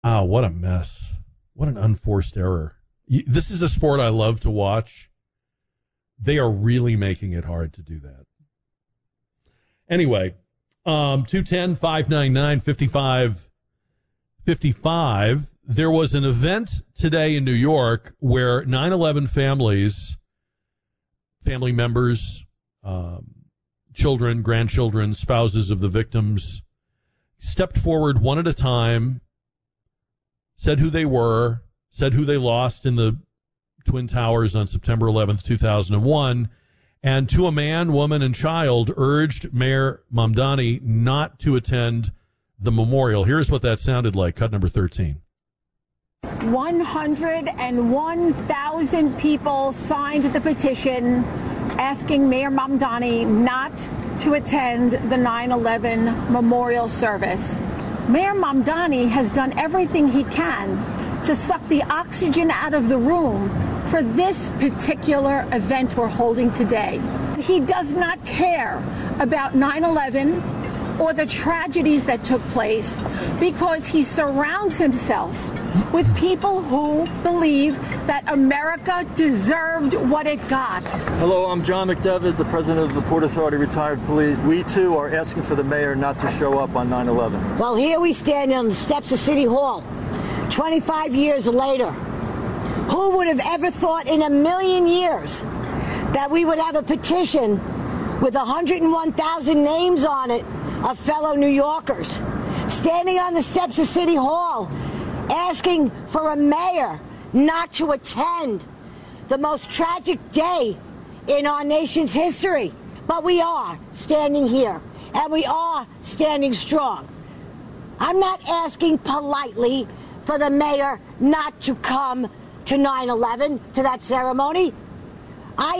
Oh, what a mess. What an unforced error. This is a sport I love to watch. They are really making it hard to do that. Anyway, 210-599-5555. There was an event today in New York where 9/11 families, family members, children, grandchildren, spouses of the victims, stepped forward one at a time, said who they were, said who they lost in the Twin Towers on September 11th, 2001, and to a man, woman, and child urged Mayor Mamdani not to attend the memorial. Here's what that sounded like, cut number 13. 101,000 people signed the petition asking Mayor Mamdani not to attend the 9/11 memorial service. Mayor Mamdani has done everything he can to suck the oxygen out of the room for this particular event we're holding today. He does not care about 9/11 or the tragedies that took place because he surrounds himself with people who believe that America deserved what it got. Hello, I'm John McDevitt, the president of the Port Authority Retired Police. We, too, are asking for the mayor not to show up on 9/11. Well, here we stand on the steps of City Hall, 25 years later. Who would have ever thought in a million years that we would have a petition with 101,000 names on it of fellow New Yorkers standing on the steps of City Hall asking for a mayor not to attend the most tragic day in our nation's history. But we are standing here, and we are standing strong. I'm not asking politely for the mayor not to come to 9/11, to that ceremony. I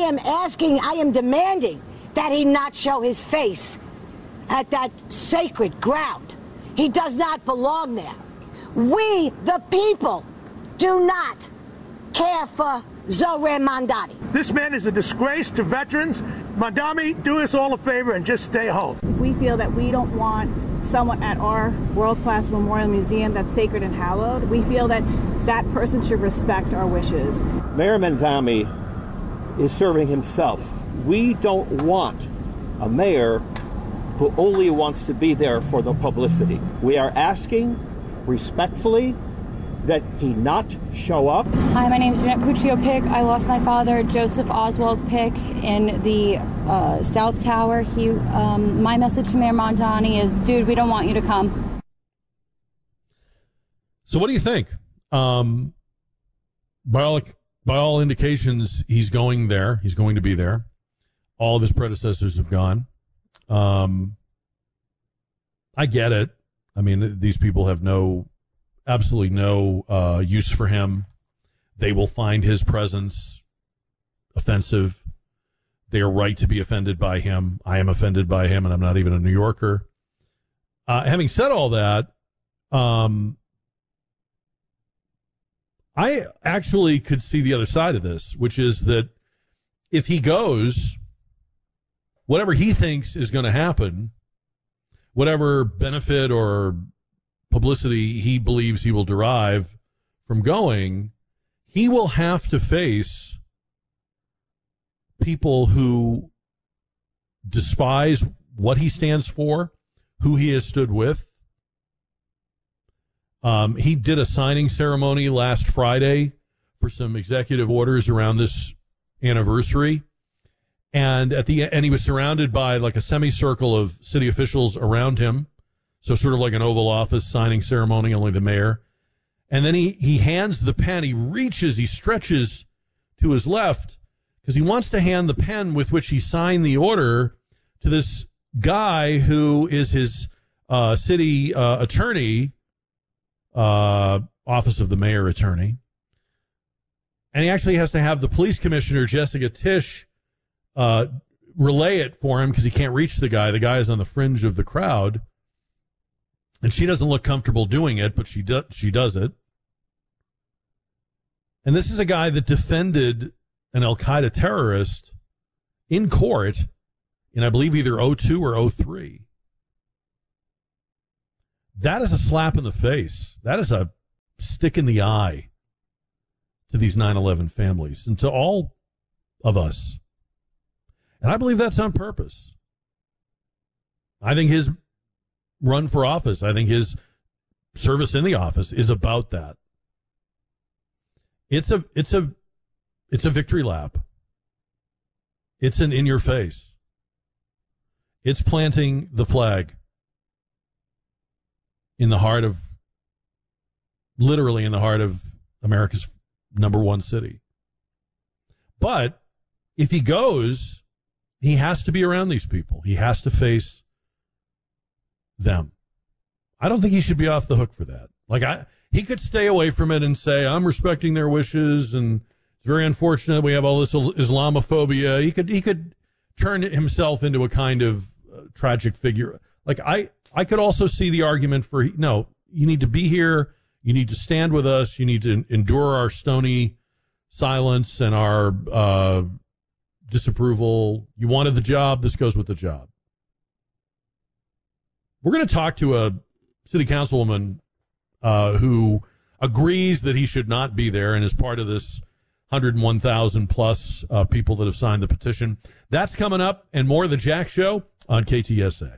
am demanding that he not show his face at that sacred ground. He does not belong there. We, the people, do not care for Zohran Mamdani. This man is a disgrace to veterans. Mamdani, do us all a favor and just stay home. We feel that we don't want someone at our world-class memorial museum that's sacred and hallowed. We feel that that person should respect our wishes. Mayor Mamdani is serving himself. We don't want a mayor who only wants to be there for the publicity. We are asking respectfully that he not show up. Hi, my name is Jeanette Puccio Pick. I lost my father, Joseph Oswald Pick, in the South Tower. My message to Mayor Mamdani is, dude, we don't want you to come. So what do you think? By all indications, he's going there. He's going to be there. All of his predecessors have gone. I get it. I mean, these people have absolutely no use for him. They will find his presence offensive. They are right to be offended by him. I am offended by him, and I'm not even a New Yorker. Having said all that, I actually could see the other side of this, which is that if he goes, whatever he thinks is going to happen, whatever benefit or publicity he believes he will derive from going, he will have to face people who despise what he stands for, who he has stood with. He did a signing ceremony last Friday for some executive orders around this anniversary. And he was surrounded by like a semicircle of city officials around him. So sort of like an Oval Office signing ceremony, only the mayor. And then he hands the pen. He stretches to his left because he wants to hand the pen with which he signed the order to this guy who is his city attorney, office of the mayor attorney. And he actually has to have the police commissioner, Jessica Tisch, relay it for him because he can't reach the guy. The guy is on the fringe of the crowd. And she doesn't look comfortable doing it, but she does it. And this is a guy that defended an Al-Qaeda terrorist in court in, I believe, either 2002 or 2003. That is a slap in the face. That is a stick in the eye to these 9/11 families and to all of us. And I believe that's on purpose. I think his run for office, I think his service in the office is about that. It's a victory lap. It's an in your face. It's planting the flag literally in the heart of America's number one city. But if he goes, he has to be around these people. He has to face them. I don't think he should be off the hook for that. He could stay away from it and say, I'm respecting their wishes, and it's very unfortunate we have all this Islamophobia. He could turn himself into a kind of tragic figure. I could also see the argument for, no, you need to be here. You need to stand with us. You need to endure our stony silence and our disapproval. You wanted the job. This goes with the job. We're going to talk to a city councilwoman who agrees that he should not be there and is part of this 101,000 plus people that have signed the petition. That's coming up, and more of the Jack Show on KTSA.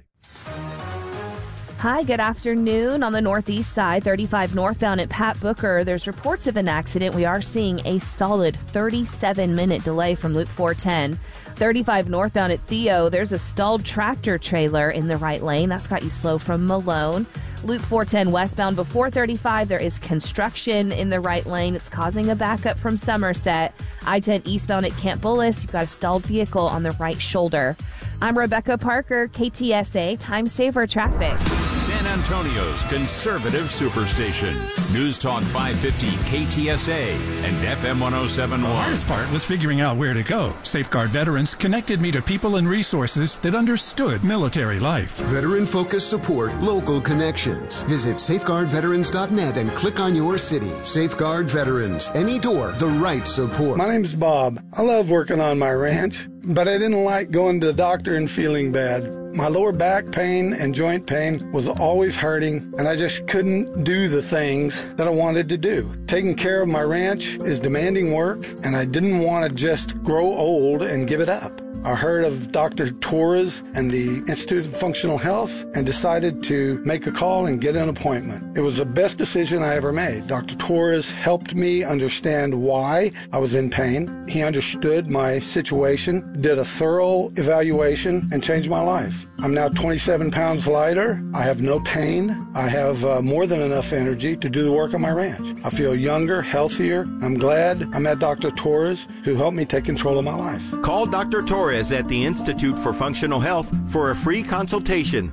Hi, good afternoon. On the northeast side, 35 northbound at Pat Booker, there's reports of an accident. We are seeing a solid 37-minute delay from Loop 410. 35 northbound at Theo, there's a stalled tractor trailer in the right lane. That's got you slow from Malone. Loop 410 westbound before 35, there is construction in the right lane. It's causing a backup from Somerset. I-10 eastbound at Camp Bullis, you've got a stalled vehicle on the right shoulder. I'm Rebecca Parker, KTSA Time Saver Traffic. San Antonio's conservative superstation. News Talk 550 KTSA and FM 107.1. The hardest part was figuring out where to go. Safeguard Veterans connected me to people and resources that understood military life. Veteran-focused support, local connections. Visit safeguardveterans.net and click on your city. Safeguard Veterans. Any door, the right support. My name's Bob. I love working on my ranch, but I didn't like going to the doctor and feeling bad. My lower back pain and joint pain was always hurting, and I just couldn't do the things that I wanted to do. Taking care of my ranch is demanding work, and I didn't want to just grow old and give it up. I heard of Dr. Torres and the Institute of Functional Health and decided to make a call and get an appointment. It was the best decision I ever made. Dr. Torres helped me understand why I was in pain. He understood my situation, did a thorough evaluation, and changed my life. I'm now 27 pounds lighter. I have no pain. I have more than enough energy to do the work on my ranch. I feel younger, healthier. I'm glad I met Dr. Torres, who helped me take control of my life. Call Dr. Torres at the Institute for Functional Health for a free consultation.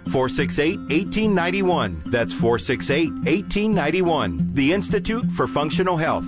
468-1891. That's 468-1891. The Institute for Functional Health.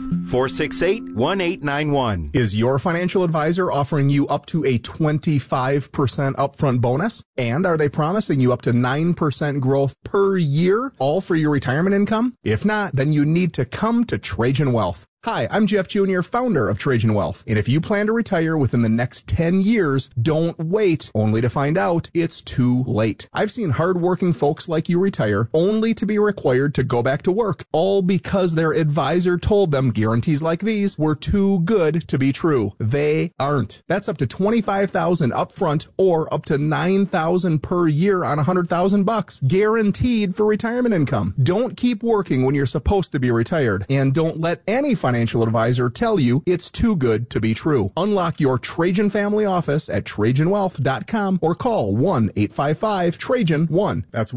468-1891. Is your financial advisor offering you up to a 25% upfront bonus? And are they promising you up to 9% growth per year, all for your retirement income? If not, then you need to come to Trajan Wealth. Hi, I'm Jeff Jr., founder of Trajan Wealth. And if you plan to retire within the next 10 years, don't wait only to find out it's too late. I've seen hardworking folks like you retire only to be required to go back to work, all because their advisor told them guarantees like these were too good to be true. They aren't. That's up to $25,000 upfront or up to $9,000 per year on $100,000, guaranteed for retirement income. Don't keep working when you're supposed to be retired, and don't let any financial advisor tell you it's too good to be true. Unlock your Trajan family office at TrajanWealth.com or call 1-855-TRAJAN-1. That's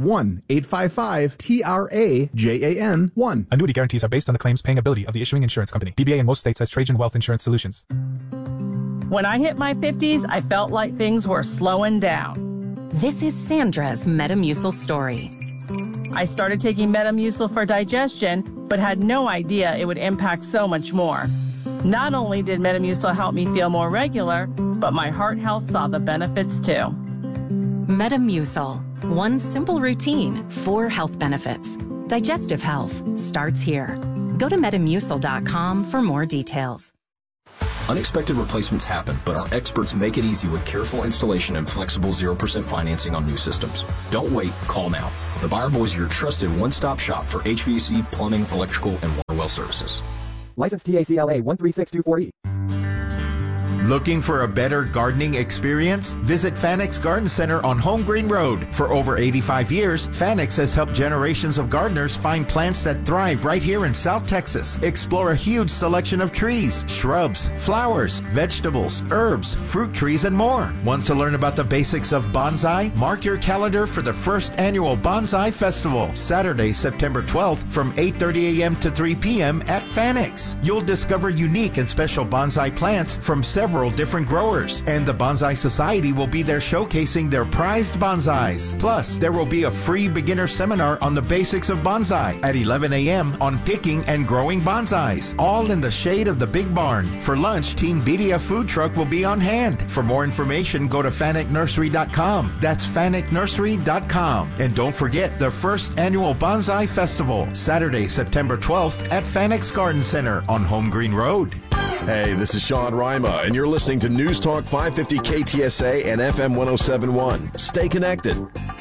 1-855-TRAJAN-1. Annuity guarantees are based on the claims paying ability of the issuing insurance company. DBA in most states has Trajan Wealth Insurance Solutions. When I hit my 50s, I felt like things were slowing down. This is Sandra's Metamucil story. I started taking Metamucil for digestion, but had no idea it would impact so much more. Not only did Metamucil help me feel more regular, but my heart health saw the benefits too. Metamucil. One simple routine, 4 health benefits. Digestive health starts here. Go to Metamucil.com for more details. Unexpected replacements happen, but our experts make it easy with careful installation and flexible 0% financing on new systems. Don't wait, call now. The Buyer Boys are your trusted one-stop shop for HVAC, plumbing, electrical, and water well services. License TACLA 13624E. Looking for a better gardening experience? Visit Fanex Garden Center on Home Green Road. For over 85 years, Fanex has helped generations of gardeners find plants that thrive right here in South Texas. Explore a huge selection of trees, shrubs, flowers, vegetables, herbs, fruit trees, and more. Want to learn about the basics of bonsai? Mark your calendar for the first annual Bonsai Festival, Saturday, September 12th from 8:30 a.m. to 3 p.m. at Fanex. You'll discover unique and special bonsai plants from several different growers, and the Bonsai Society will be there showcasing their prized bonsais. Plus, there will be a free beginner seminar on the basics of bonsai at 11 a.m. on picking and growing bonsais, all in the shade of the Big Barn. For lunch, Team BDF food truck will be on hand. For more information, go to FanekNursery.com. That's FanekNursery.com. And don't forget the first annual Bonsai Festival, Saturday, September 12th at Fanex Garden Center on Home Green Road. Hey, this is Sean Rima, and you're listening to News Talk 550 KTSA and FM 1071. Stay connected.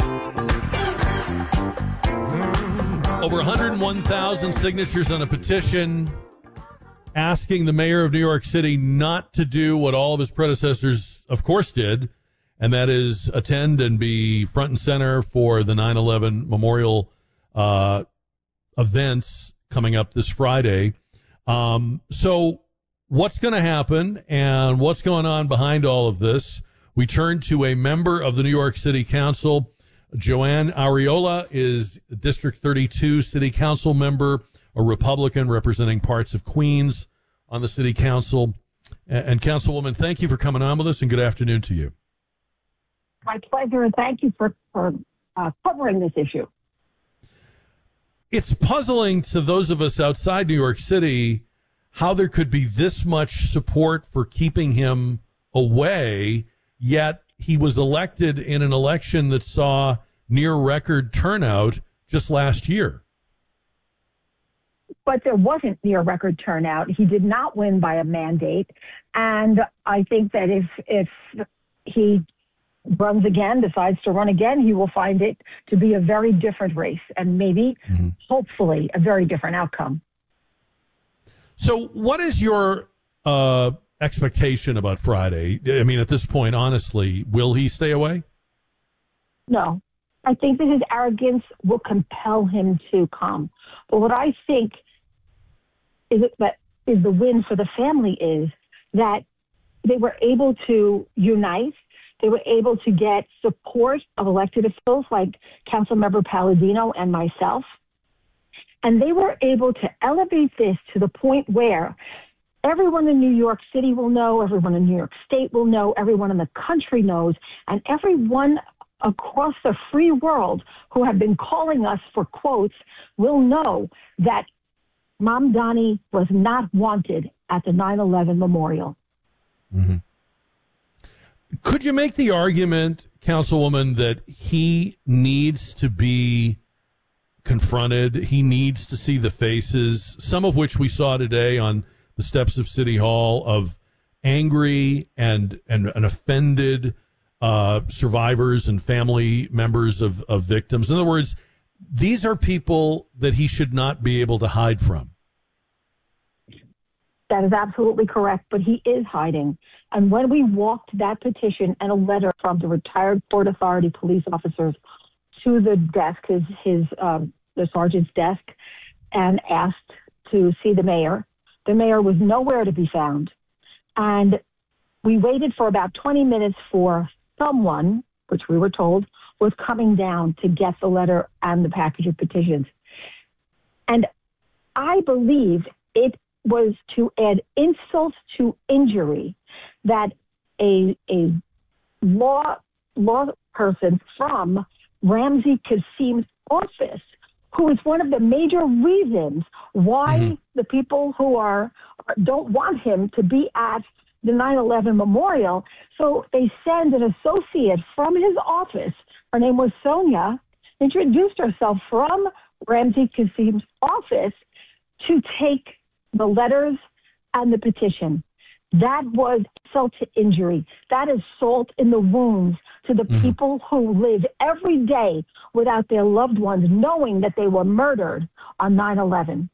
Over 101,000 signatures on a petition asking the mayor of New York City not to do what all of his predecessors, of course, did, and that is attend and be front and center for the 9/11 memorial events coming up this Friday. So what's going to happen and what's going on behind all of this? We turn to a member of the New York City Council. Joanne Ariola is District 32 City Council member, a Republican representing parts of Queens on the City Council. And Councilwoman, thank you for coming on with us, and good afternoon to you. My pleasure, and thank you for covering this issue. It's puzzling to those of us outside New York City how there could be this much support for keeping him away, yet he was elected in an election that saw near record turnout just last year. But there wasn't near record turnout. He did not win by a mandate. And I think that if he runs again, decides to run again, he will find it to be a very different race and maybe, hopefully, a very different outcome. So what is your expectation about Friday? I mean, at this point, honestly, will he stay away? No. I think that his arrogance will compel him to come. But what I think is the win for the family is that they were able to unite. They were able to get support of elected officials like Councilmember Palladino and myself. And they were able to elevate this to the point where everyone in New York City will know, everyone in New York State will know, everyone in the country knows, and everyone across the free world who have been calling us for quotes will know that Mamdani was not wanted at the 9/11 memorial. Mm-hmm. Could you make the argument, Councilwoman, that he needs to be confronted? He needs to see the faces, some of which we saw today on the steps of City Hall, of angry and offended survivors and family members of victims. In other words, these are people that he should not be able to hide from. That is absolutely correct, but he is hiding. And when we walked that petition and a letter from the retired Port Authority police officers to the desk, the sergeant's desk, and asked to see the mayor was nowhere to be found. And we waited for about 20 minutes for someone, which we were told, was coming down to get the letter and the package of petitions. And I believe it was to add insult to injury that a law person from Ramzi Kasim's office, who is one of the major reasons why the people who don't want him to be at the 9/11 memorial. So they send an associate from his office. Her name was Sonia, introduced herself from Ramzi Kasim's office to take the letters and the petition. That was insult to injury. That is salt in the wounds to the people who live every day without their loved ones, knowing that they were murdered on 9/11.